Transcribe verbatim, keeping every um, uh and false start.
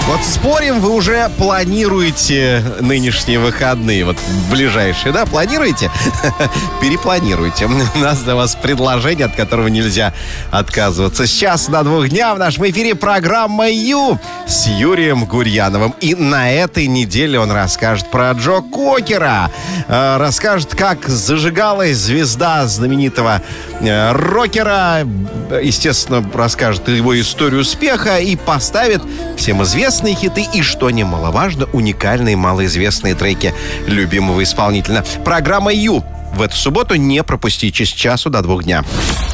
Вот спорим, вы уже планируете нынешние выходные, вот ближайшие, да, планируете? Перепланируйте. У нас для вас предложение, от которого нельзя отказываться. Сейчас на двух дня в нашем эфире программа «Ю» с Юрием Гурьяновым. И на этой неделе он расскажет про Джо Кокера. Э, расскажет, как зажигалась звезда знаменитого э, рокера. Естественно, расскажет его историю успеха и поставит всем известные хиты и, что немаловажно, уникальные малоизвестные треки любимого исполнителя. Программа «Ю» в эту субботу не пропустите с часу до двух дня.